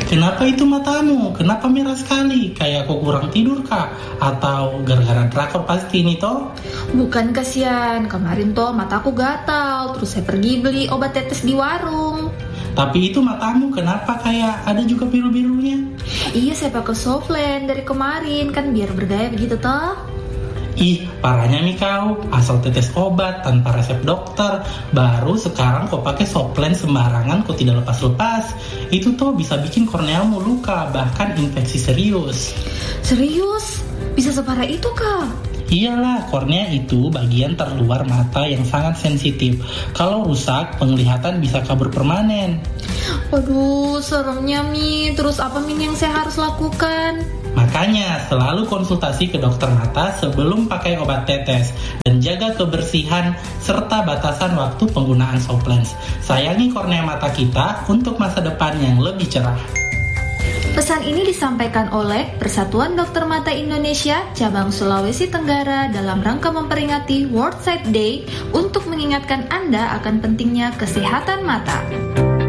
Kenapa itu matamu? Kenapa merah sekali? Kayak kau kurang tidur kah? Atau gara-gara drakor pasti ini toh? Bukan, kasihan, kemarin toh mataku gatal, terus saya pergi beli obat tetes di warung. Tapi itu matamu kenapa kayak ada juga biru-birunya? Iya, saya pakai Softland dari kemarin, kan biar bergaya begitu toh. Ih, parahnya nih kau, asal tetes obat tanpa resep dokter, baru sekarang kau pakai Softland sembarangan kau tidak lepas-lepas. Itu tuh bisa bikin korneamu luka, bahkan infeksi serius. Serius? Bisa separah itu kah? Iyalah, kornea itu bagian terluar mata yang sangat sensitif. Kalau rusak, penglihatan bisa kabur permanen. Waduh, seremnya Mi. Terus apa Min yang saya harus lakukan? Makanya selalu konsultasi ke dokter mata sebelum pakai obat tetes dan jaga kebersihan serta batasan waktu penggunaan Softland. Sayangi kornea mata kita untuk masa depan yang lebih cerah. Pesan ini disampaikan oleh Persatuan Dokter Mata Indonesia Cabang Sulawesi Tenggara dalam rangka memperingati World Sight Day untuk mengingatkan Anda akan pentingnya kesehatan mata.